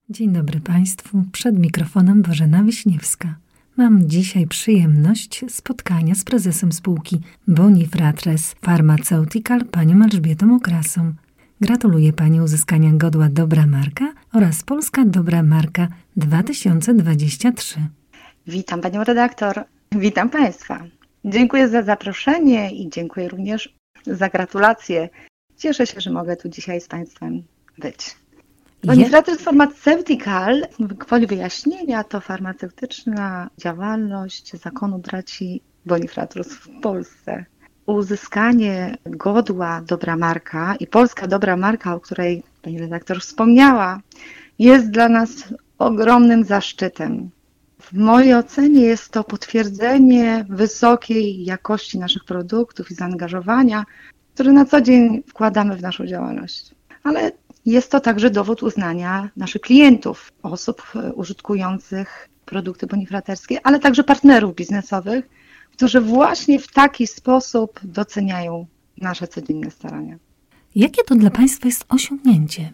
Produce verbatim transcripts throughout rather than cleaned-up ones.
Dzień dobry Państwu, przed mikrofonem Bożena Wiśniewska. Mam dzisiaj przyjemność spotkania z prezesem spółki Bonifratres Pharmaceutical, panią Elżbietą Okrasą. Gratuluję Pani uzyskania godła Dobra Marka oraz Polska Dobra Marka dwa tysiące dwudziesty trzeci. Witam Panią redaktor, witam Państwa. Dziękuję za zaproszenie i dziękuję również za gratulacje. Cieszę się, że mogę tu dzisiaj z Państwem być. Bonifratres Pharmaceutical, gwoli wyjaśnienia, to farmaceutyczna działalność zakonu braci Bonifratrus w Polsce. Uzyskanie godła Dobra Marka i Polska Dobra Marka, o której Pani redaktor wspomniała, jest dla nas ogromnym zaszczytem. W mojej ocenie jest to potwierdzenie wysokiej jakości naszych produktów i zaangażowania, które na co dzień wkładamy w naszą działalność. Ale jest to także dowód uznania naszych klientów, osób użytkujących produkty bonifraterskie, ale także partnerów biznesowych, którzy właśnie w taki sposób doceniają nasze codzienne starania. Jakie to dla Państwa jest osiągnięcie?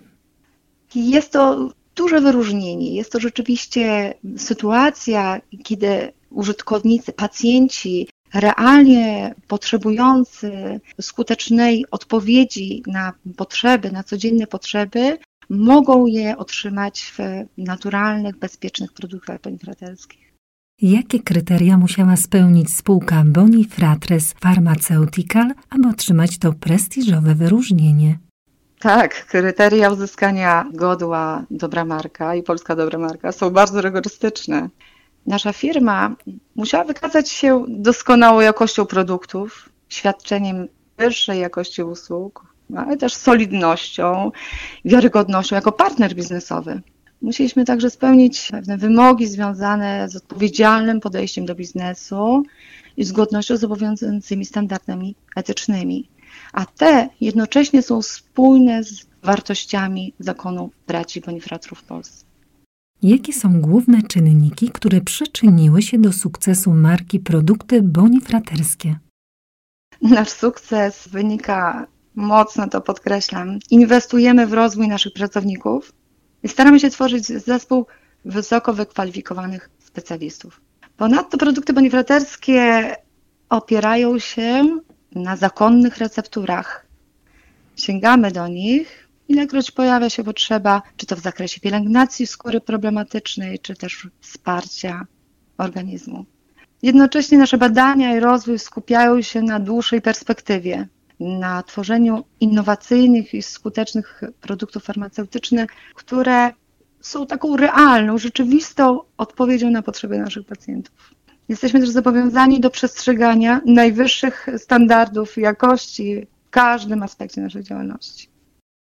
Jest to duże wyróżnienie. Jest to rzeczywiście sytuacja, kiedy użytkownicy, pacjenci realnie potrzebujący skutecznej odpowiedzi na potrzeby, na codzienne potrzeby, mogą je otrzymać w naturalnych, bezpiecznych produktach bonifraterskich. Jakie kryteria musiała spełnić spółka Bonifratres Pharmaceutical, aby otrzymać to prestiżowe wyróżnienie? Tak, kryteria uzyskania godła Dobra Marka i Polska Dobra Marka są bardzo rygorystyczne. Nasza firma musiała wykazać się doskonałą jakością produktów, świadczeniem wyższej jakości usług, ale też solidnością, wiarygodnością jako partner biznesowy. Musieliśmy także spełnić pewne wymogi związane z odpowiedzialnym podejściem do biznesu i zgodnością z obowiązującymi standardami etycznymi, a te jednocześnie są spójne z wartościami zakonu braci Bonifratrów w Polsce. Jakie są główne czynniki, które przyczyniły się do sukcesu marki produkty bonifraterskie? Nasz sukces wynika, mocno to podkreślam, inwestujemy w rozwój naszych pracowników i staramy się tworzyć zespół wysoko wykwalifikowanych specjalistów. Ponadto produkty bonifraterskie opierają się na zakonnych recepturach. Sięgamy do nich, ilekroć pojawia się potrzeba, czy to w zakresie pielęgnacji skóry problematycznej, czy też wsparcia organizmu. Jednocześnie nasze badania i rozwój skupiają się na dłuższej perspektywie, na tworzeniu innowacyjnych i skutecznych produktów farmaceutycznych, które są taką realną, rzeczywistą odpowiedzią na potrzeby naszych pacjentów. Jesteśmy też zobowiązani do przestrzegania najwyższych standardów jakości w każdym aspekcie naszej działalności.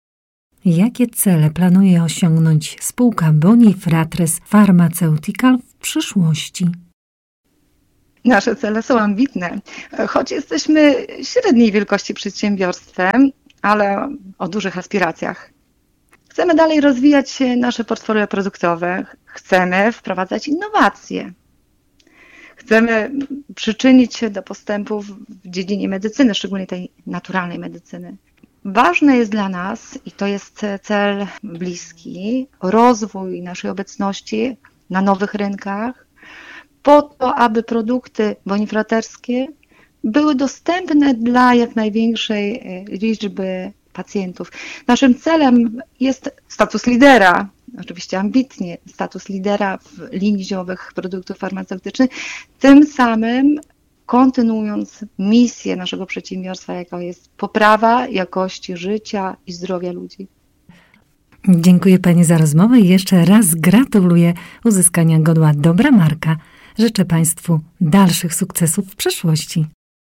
Jakie cele planuje osiągnąć spółka Bonifratres Pharmaceutical w przyszłości? Nasze cele są ambitne, choć jesteśmy średniej wielkości przedsiębiorstwem, ale o dużych aspiracjach. Chcemy dalej rozwijać nasze portfolio produktowe, chcemy wprowadzać innowacje. Chcemy przyczynić się do postępów w dziedzinie medycyny, szczególnie tej naturalnej medycyny. Ważne jest dla nas, i to jest cel bliski, rozwój naszej obecności na nowych rynkach, po to, aby produkty bonifraterskie były dostępne dla jak największej liczby pacjentów. Naszym celem jest status lidera, oczywiście ambitnie, status lidera w linii ziołowych produktów farmaceutycznych, tym samym kontynuując misję naszego przedsiębiorstwa, jaką jest poprawa jakości życia i zdrowia ludzi. Dziękuję Pani za rozmowę i jeszcze raz gratuluję uzyskania godła Dobra Marka. Życzę Państwu dalszych sukcesów w przyszłości.